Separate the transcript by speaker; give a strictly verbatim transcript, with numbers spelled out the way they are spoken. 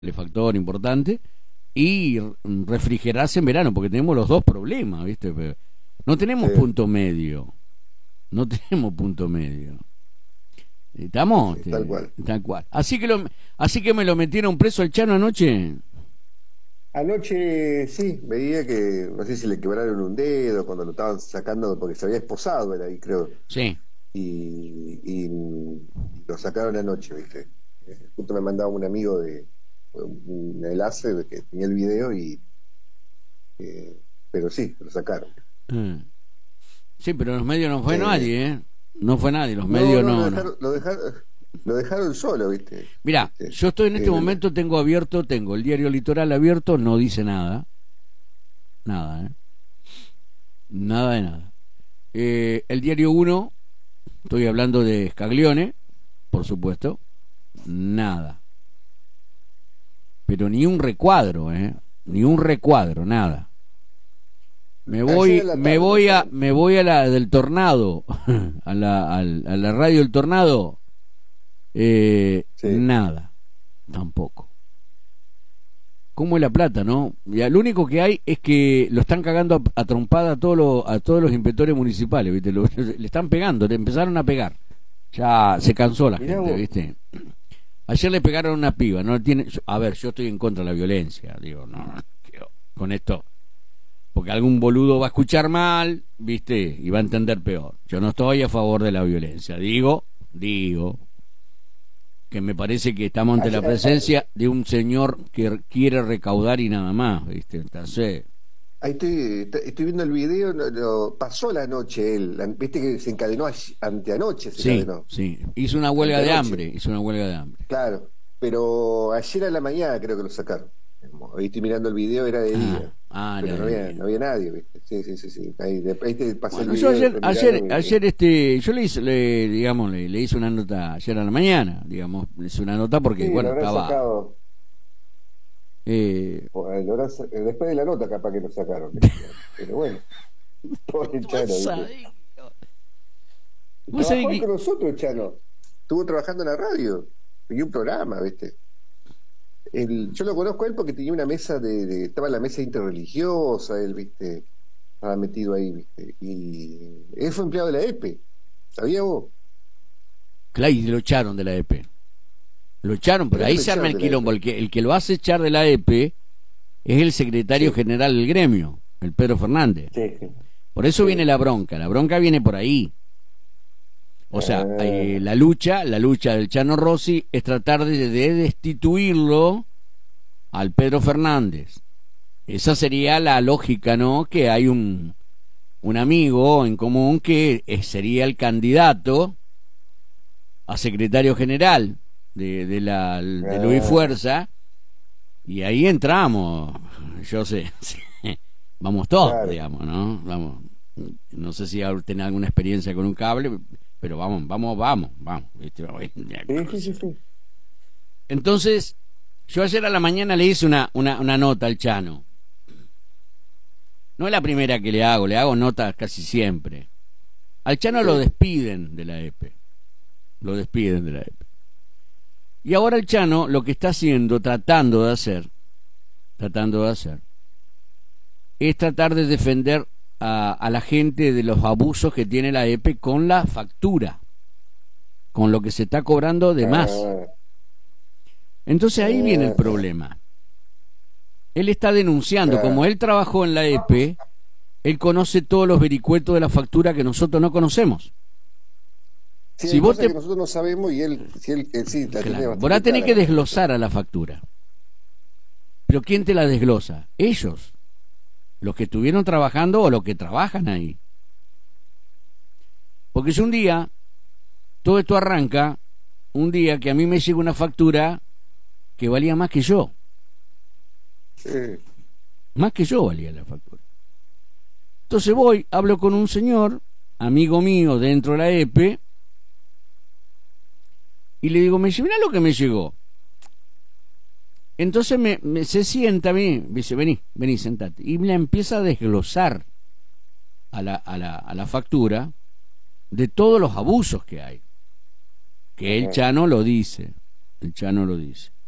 Speaker 1: factor importante, y refrigerarse en verano, porque tenemos los dos problemas, ¿viste? Pero no tenemos
Speaker 2: Sí,
Speaker 1: punto medio, no tenemos punto medio. Estamos,
Speaker 2: sí, tal
Speaker 1: este,
Speaker 2: cual.
Speaker 1: tal cual. Así que lo, así que me lo metieron preso al Chano anoche.
Speaker 2: Anoche sí, veía que, no sé si le quebraron un dedo cuando lo estaban sacando, porque se había esposado él ahí, creo,
Speaker 1: Sí.
Speaker 2: y, y, y lo sacaron anoche, ¿viste? Eh, Justo me mandaba un amigo de un enlace de que tenía el video y, eh, pero sí, lo sacaron.
Speaker 1: Mm. Sí, pero los medios no fue
Speaker 2: Eh,
Speaker 1: nadie, ¿eh? No fue nadie, los
Speaker 2: no,
Speaker 1: medios
Speaker 2: no, lo
Speaker 1: no, no.
Speaker 2: dejaron, lo dejaron, lo dejaron solo, ¿viste?
Speaker 1: Mirá,
Speaker 2: Este,
Speaker 1: yo estoy en este
Speaker 2: el-
Speaker 1: momento, tengo abierto, tengo el diario Litoral abierto, no dice nada, nada, ¿eh? Nada de nada. Eh, el diario Uno, estoy hablando de Scaglione, por supuesto, nada. Pero ni un recuadro, ¿eh? Ni un recuadro, nada. Me
Speaker 2: Ayer
Speaker 1: voy,
Speaker 2: en la
Speaker 1: me
Speaker 2: tarde lo
Speaker 1: voy a,
Speaker 2: sacaron.
Speaker 1: me voy a la del Tornado, a la, al- a la radio del Tornado, eh,
Speaker 2: Sí.
Speaker 1: nada, tampoco. ¿Cómo es la plata, no? Ya, lo único que hay es que lo están cagando a, a trompada a todos los, a todos los inspectores municipales, ¿viste? Lo- le están pegando, le empezaron a pegar. Ya se cansó la
Speaker 2: Mirá
Speaker 1: gente,
Speaker 2: vos.
Speaker 1: ¿viste? Ayer le pegaron a una piba, no tiene, a ver, yo estoy en contra de la violencia, digo, no, quiero- con esto, porque algún boludo va a escuchar mal, ¿viste? Y va a entender peor. Yo no estoy a favor de la violencia, digo, digo, que me parece que estamos ante la
Speaker 2: Ayer, a- a-
Speaker 1: presencia de un señor que quiere recaudar y nada más, ¿viste? Entonces,
Speaker 2: ahí estoy, t- estoy viendo el video, lo, lo- pasó la noche él, la- viste que se encadenó ayer- anteanoche, se
Speaker 1: sí,
Speaker 2: encadenó,
Speaker 1: sí, hizo una huelga de
Speaker 2: anteanoche,
Speaker 1: hambre, hizo una huelga de hambre.
Speaker 2: claro, pero ayer a la mañana creo que lo sacaron. Como ahí estoy mirando el video, era de
Speaker 1: Ah,
Speaker 2: día,
Speaker 1: ah, era
Speaker 2: pero no
Speaker 1: de
Speaker 2: había,
Speaker 1: día.
Speaker 2: no había nadie, ¿viste? Sí, sí, sí, sí. Ahí, de- ahí te pasé el
Speaker 1: Bueno, yo
Speaker 2: video,
Speaker 1: ayer,
Speaker 2: después
Speaker 1: ayer,
Speaker 2: miralo y,
Speaker 1: ayer,
Speaker 2: y-
Speaker 1: este, yo le hice, le, digamos, le, le hice una nota ayer a la mañana, digamos, le hice una nota porque,
Speaker 2: sí, lo
Speaker 1: bueno,
Speaker 2: habrán
Speaker 1: estaba,
Speaker 2: sacado,
Speaker 1: eh,
Speaker 2: o, eh, lo habrán sa- eh, después de la nota capaz que lo sacaron, ¿viste? Pero bueno, pobre
Speaker 1: vos
Speaker 2: Chano, ¿viste?
Speaker 1: sabés, vos sabés
Speaker 2: Trabajó ahí
Speaker 1: que,
Speaker 2: con nosotros, Chano, estuvo trabajando en la radio, tenía un programa, ¿viste? El, yo lo conozco a él porque tenía una mesa de, de- estaba en la mesa interreligiosa, él, viste, estaba metido ahí, viste, y él fue empleado de la E P E, ¿sabía vos?
Speaker 1: Clay, lo echaron de la E P, lo echaron, pero
Speaker 2: Creo que
Speaker 1: ahí
Speaker 2: lo
Speaker 1: se arma
Speaker 2: echaron
Speaker 1: el
Speaker 2: de la
Speaker 1: quilombo,
Speaker 2: E P E.
Speaker 1: el que, el que lo hace echar de la E P es el secretario
Speaker 2: Sí,
Speaker 1: general del gremio, el Pedro Fernández.
Speaker 2: sí, sí,
Speaker 1: Por eso viene
Speaker 2: sí.
Speaker 1: la bronca, la bronca viene por ahí. O sea, eh,
Speaker 2: Ah,
Speaker 1: la lucha, la lucha del Chano Rossi es tratar de, de destituirlo al Pedro Fernández. Esa sería la lógica, ¿no? Que hay un, un amigo en común que eh, sería el candidato a secretario general de, de la de Luis
Speaker 2: ah,
Speaker 1: Fuerza, y ahí entramos. Yo sé, sí, vamos todos,
Speaker 2: claro.
Speaker 1: digamos, ¿no? Vamos. No sé si tiene alguna experiencia con un cable, pero vamos, vamos, vamos, vamos. ¿Viste?
Speaker 2: Sí, sí, sí, sí.
Speaker 1: Entonces, yo ayer a la mañana le hice una, una, una nota al Chano. No es la primera que le hago, le hago notas casi siempre. Al Chano lo
Speaker 2: Sí.
Speaker 1: despiden de la E P E. Lo despiden de la E P E. Y ahora el Chano lo que está haciendo, tratando de hacer, tratando de hacer, es tratar de defender a, a la gente de los abusos que tiene la E P E con la factura, con lo que se está cobrando de más.
Speaker 2: Ah,
Speaker 1: Entonces ahí viene el
Speaker 2: ah,
Speaker 1: problema. Él está denunciando, como
Speaker 2: claro.
Speaker 1: él trabajó en la E P E, él conoce todos los vericuetos de la factura que nosotros no conocemos.
Speaker 2: Sí,
Speaker 1: Si
Speaker 2: hay
Speaker 1: vos
Speaker 2: cosas que
Speaker 1: te...
Speaker 2: nosotros no sabemos y él, sí, él, él sí la tiene
Speaker 1: Claro, vos la
Speaker 2: bastante
Speaker 1: tenés
Speaker 2: clara
Speaker 1: que
Speaker 2: la factura.
Speaker 1: desglosar a la factura. Pero ¿quién te la desglosa? Ellos, los que estuvieron trabajando o los que trabajan ahí. Porque si un día, todo esto arranca, un día que a mí me llega una factura que valía más que yo.
Speaker 2: Sí,
Speaker 1: Más que yo valía la factura. Entonces voy, hablo con un señor, amigo mío dentro de la E P E, y le digo, me mirá lo que me llegó. Entonces me, me- se sienta a mí, me dice, vení, vení, sentate. Y me empieza a desglosar a la, a la, a la factura de todos los abusos que hay. Que el
Speaker 2: ajá,
Speaker 1: Chano lo dice. El Chano lo dice.